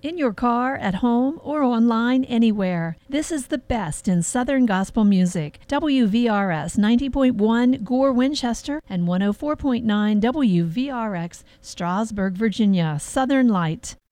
In your car, at home, or online, anywhere. This is the best in Southern gospel music. WVRS 90.1 Gore, Winchester, and 104.9 WVRX, Strasburg, Virginia. Southern Light.